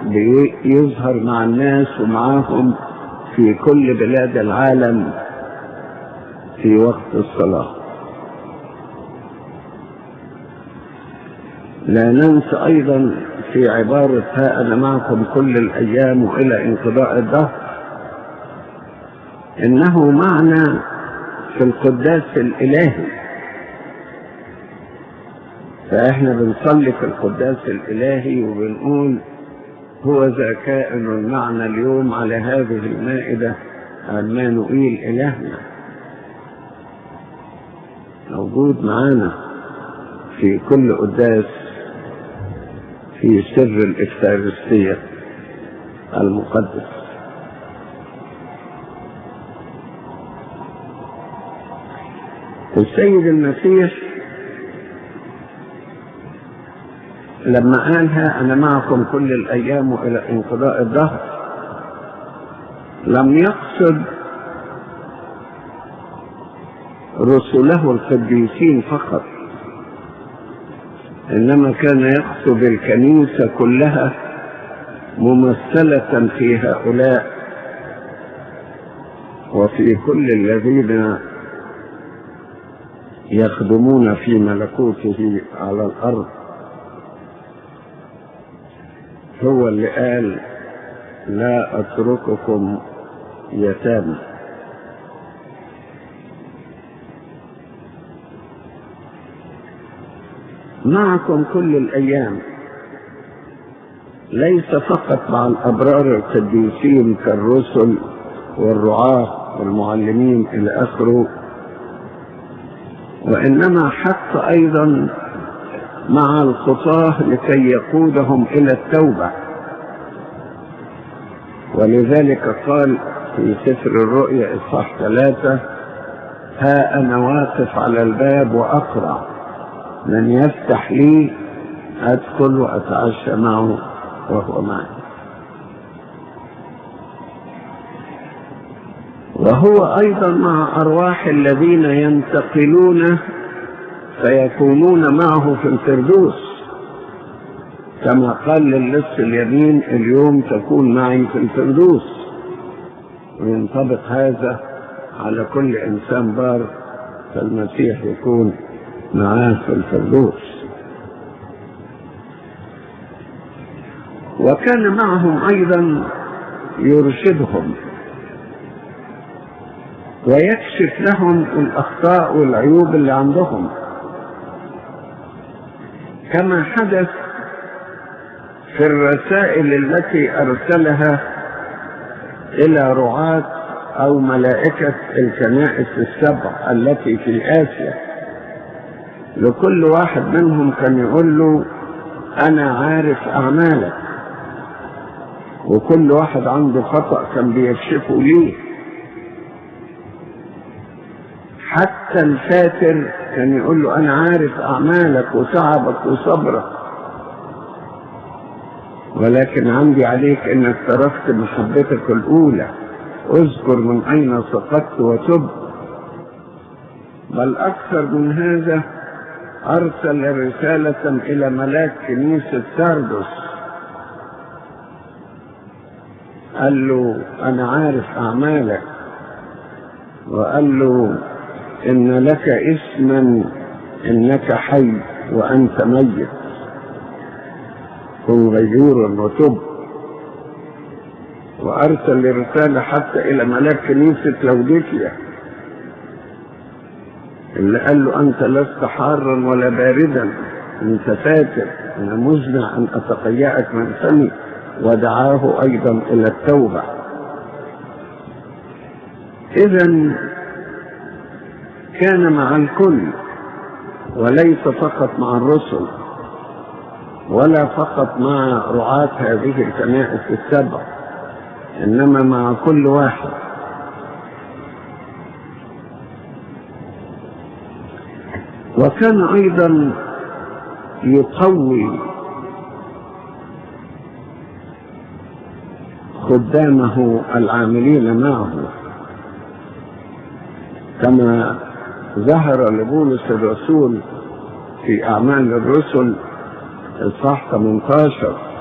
بيظهر مع الناس ومعاهم في كل بلاد العالم في وقت الصلاة. لا ننسى أيضا في عبارة ها أنا معكم كل الأيام وإلى انقضاء الدهر إنه معنى في القداس الإلهي. فإحنا بنصلي في القداس الإلهي وبنقول هو ذا كائن المعنى اليوم على هذه المائدة عمانوئيل إلهنا، موجود معانا في كل قداس في سر الإفخارستية المقدس. السيد المسيح لما قالها أنا معكم كل الأيام وإلى انقضاء الدهر لم يقصد رسله القديسين فقط، إنما كان يقصد الكنيسة كلها ممثلة في هؤلاء وفي كل الذين يخدمون في ملكوته على الأرض. هو اللي قال لا أترككم يتامى. معكم كل الأيام ليس فقط مع الأبرار القديسين كالرسل والرعاة والمعلمين إلى آخره، وإنما حتى أيضا مع الخطاة لكي يقودهم إلى التوبة. ولذلك قال في سفر الرؤيا إصحاح 3 ها أنا واقف على الباب وأقرع، من يفتح لي أدخل وأتعشى معه وهو معي. وهو أيضا مع أرواح الذين ينتقلون فيكونون معه في الفردوس، كما قال للص اليمين اليوم تكون معي في الفردوس. وينطبق هذا على كل إنسان بار، فالمسيح يكون معاه في الفردوس. وكان معهم أيضا يرشدهم ويكشف لهم الأخطاء والعيوب اللي عندهم، كما حدث في الرسائل التي أرسلها إلى رعاة أو ملائكة الكنائس السبع التي في آسيا. لكل واحد منهم كان يقول له أنا عارف أعمالك، وكل واحد عنده خطأ كان بيكشفه ليه. حتى الفاتر كان يقول له أنا عارف أعمالك وتعبك وصبرك، ولكن عندي عليك إنك تركت محبتك الأولى، اذكر من أين سقطت وتب. بل أكثر من هذا أرسل رسالة إلى ملاك كنيسة ساردس قال له أنا عارف أعمالك، وقال له إن لك اسما إنك حي وأنت ميت، كن غيورا وتب. وأرسل رسالة حتى إلى ملاك كنيسة لوديكيا اللي قال له أنت لست حارا ولا باردا، أنت فاتر، أنا مزمع أن أتقيأك من فمي. ودعاه أيضا إلى التوبة. إذن كان مع الكل، وليس فقط مع الرسل ولا فقط مع رعاة هذه الكنائس السبع، إنما مع كل واحد. وكان أيضا يقوي خدامه العاملين معه، كما ظهر لبولس الرسول في أعمال الرسل إصحاح 18